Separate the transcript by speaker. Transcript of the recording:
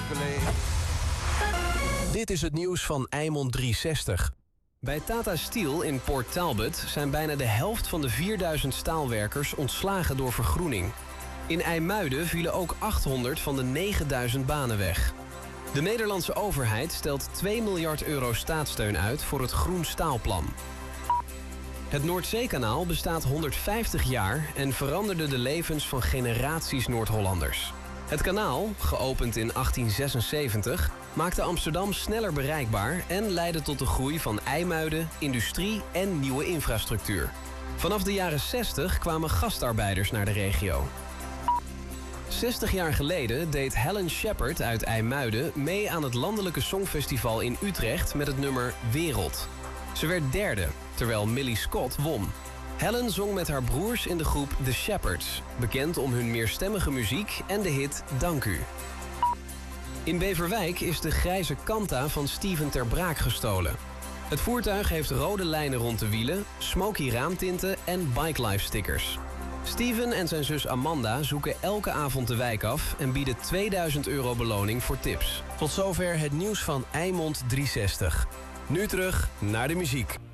Speaker 1: beleefd.
Speaker 2: Dit is het nieuws van Eimond 360. Bij Tata Steel in Port Talbot zijn bijna de helft van de 4000 staalwerkers ontslagen door vergroening. In IJmuiden vielen ook 800 van de 9000 banen weg. De Nederlandse overheid stelt 2 miljard euro staatssteun uit voor het Groen Staalplan. Het Noordzeekanaal bestaat 150 jaar en veranderde de levens van generaties Noord-Hollanders. Het kanaal, geopend in 1876, maakte Amsterdam sneller bereikbaar en leidde tot de groei van IJmuiden, industrie en nieuwe infrastructuur. Vanaf de jaren 60 kwamen gastarbeiders naar de regio. 60 jaar geleden deed Helen Shepard uit IJmuiden mee aan het Landelijke Songfestival in Utrecht met het nummer Wereld. Ze werd derde, terwijl Millie Scott won. Helen zong met haar broers in de groep The Shepherds, bekend om hun meerstemmige muziek en de hit Dank U. In Beverwijk is de grijze Kanta van Steven ter Braak gestolen. Het voertuig heeft rode lijnen rond de wielen, smoky raamtinten en bikelife stickers. Steven en zijn zus Amanda zoeken elke avond de wijk af en bieden €2000 beloning voor tips. Tot zover het nieuws van Eimond 360. Nu terug naar de muziek.